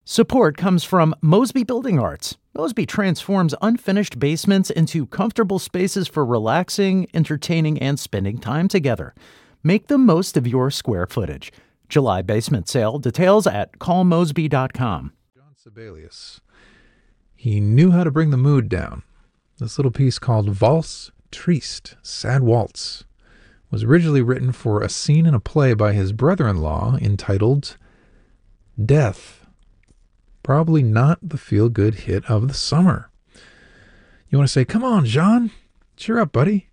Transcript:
Support comes from Mosby Building Arts. Mosby transforms unfinished basements into comfortable spaces for relaxing, entertaining, and spending time together. Make the most of your square footage. July basement sale. Details at callmosby.com. John Sibelius. He knew how to bring the mood down. This little piece called Valse Triste, Sad Waltz, was originally written for a scene in a play by his brother-in-law entitled Death. Probably not the feel-good hit of the summer. You want to say, come on, Jean, cheer up, buddy.